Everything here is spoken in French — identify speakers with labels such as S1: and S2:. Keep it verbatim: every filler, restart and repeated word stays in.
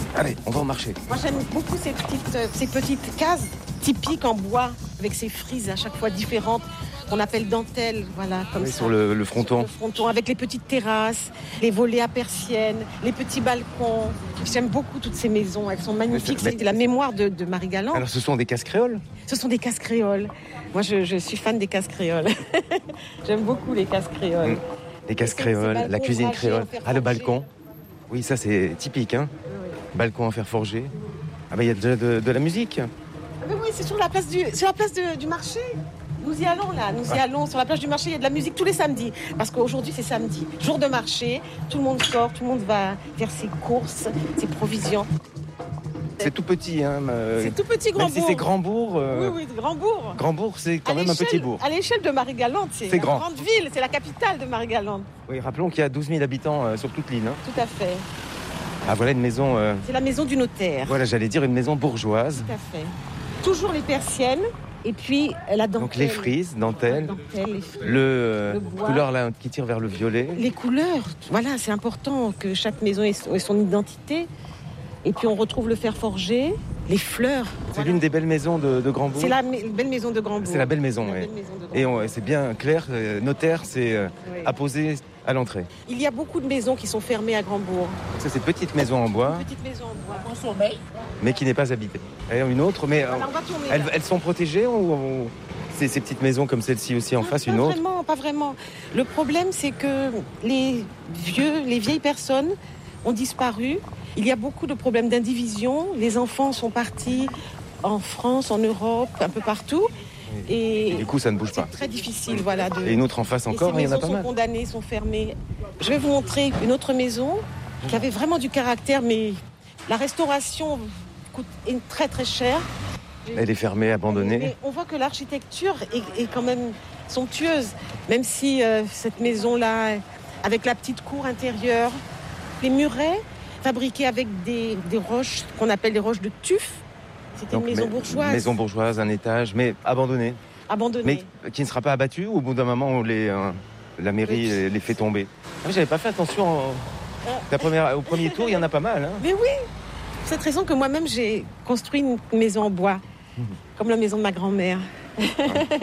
S1: Allez, on va au marché.
S2: Moi, j'aime beaucoup ces petites, euh, ces petites cases typiques en bois, avec ces frises à chaque fois différentes, qu'on appelle dentelles, voilà, comme
S1: Oui,
S2: ça.
S1: sur le, le fronton.
S2: Sur le fronton, avec les petites terrasses, les volets à persiennes, les petits balcons. J'aime beaucoup toutes ces maisons, elles sont magnifiques.
S1: Mais c'est-
S2: C'est la mémoire de, de Marie Galante.
S1: Alors, ce sont des cases créoles?
S2: Ce sont des cases créoles. Moi, je, je suis fan des cases créoles. J'aime beaucoup les cases créoles.
S1: Mmh. Les cases
S2: Et c'est-
S1: créoles,
S2: ces
S1: la
S2: balcons
S1: cuisine
S2: ouvragés
S1: créole.
S2: en fer
S1: Ah, le
S2: forgé.
S1: balcon. Oui, ça, c'est typique, hein.
S2: Oui, oui.
S1: Balcon en fer forgé. Ah, bah, il y a déjà de, de la musique.
S2: Ah ben oui, c'est sur la place du, sur la place de- du marché. Nous y allons là, nous y
S1: Ah.
S2: allons sur la plage du marché. Il y a de la musique tous les samedis. Parce qu'aujourd'hui, c'est samedi. Jour de marché, tout le monde sort, tout le monde va faire ses courses, ses provisions.
S1: C'est tout petit, hein. euh,
S2: C'est tout petit
S1: Même
S2: Grandbourg.
S1: si c'est Grandbourg. euh,
S2: Oui, oui, Grandbourg.
S1: Grandbourg, c'est quand
S2: À
S1: même un
S2: l'échelle-
S1: petit bourg.
S2: À l'échelle de Marie-Galante, c'est
S1: C'est
S2: une
S1: grand.
S2: grande ville, c'est la capitale de Marie-Galante.
S1: Oui, rappelons qu'il y a douze mille habitants euh, sur toute l'île. Hein.
S2: Tout à fait.
S1: Ah, voilà une maison. euh,
S2: C'est la maison du notaire.
S1: Voilà, j'allais dire une maison bourgeoise.
S2: Tout à fait. Toujours les persiennes et puis la dentelle.
S1: Donc les frises, dentelles,
S2: La dentelle, les frises.
S1: le, euh,
S2: Le bois.
S1: couleur là qui tire vers le violet.
S2: Les couleurs, voilà, c'est important que chaque maison ait son, ait son identité. Et puis on retrouve le fer forgé, les fleurs.
S1: C'est
S2: Voilà.
S1: l'une des belles maisons de, de Grandbourg.
S2: C'est la me- belle maison de Grandbourg.
S1: C'est la belle maison,
S2: La
S1: ouais.
S2: belle maison de
S1: Et
S2: Grandbourg.
S1: on- c'est bien clair, euh, notaire, c'est euh,
S2: Oui.
S1: apposé à l'entrée.
S2: Il y a beaucoup de maisons qui sont fermées à Grandbourg.
S1: Ça, c'est une petite maison en bois,
S2: Une petite maison en bois.
S1: mais qui n'est pas habitée. Et une autre, mais euh,
S2: Voilà, on va tourner.
S1: elles,
S2: là.
S1: elles sont protégées ou, ou- c'est ces petites maisons comme celle-ci aussi en
S2: Non,
S1: face,
S2: pas
S1: une autre?
S2: vraiment, pas vraiment. Le problème, c'est que les vieux, les vieilles personnes ont disparu. Il y a beaucoup de problèmes d'indivision. Les enfants sont partis en France, en Europe, un peu partout. Et
S1: Du coup, ça ne bouge pas.
S2: c'est très difficile, voilà. De...
S1: Et une autre en face
S2: Et
S1: encore,
S2: ces
S1: mais il y en a
S2: maisons
S1: pas
S2: sont
S1: mal.
S2: condamnées, sont fermées. Je vais vous montrer une autre maison qui avait vraiment du caractère, mais la restauration coûte est très très cher.
S1: Elle est fermée, abandonnée.
S2: Mais on voit que l'architecture est, est quand même somptueuse, même si euh, cette maison-là, avec la petite cour intérieure, les murets fabriqués avec des, des roches qu'on appelle des roches de tuf. C'était une
S1: Donc,
S2: maison
S1: mais-
S2: bourgeoise,
S1: Maison bourgeoise, un étage, mais abandonnée.
S2: abandonnée.
S1: Mais qui ne sera pas abattue ou au bout d'un moment, on les, euh, la mairie
S2: Oui.
S1: les, les fait tomber. Ah, mais j'avais pas fait attention. au- La première, au premier tour, il y en a pas mal. Hein.
S2: Mais oui, c'est cette raison que moi-même j'ai construit une maison en bois, comme la maison de ma grand-mère.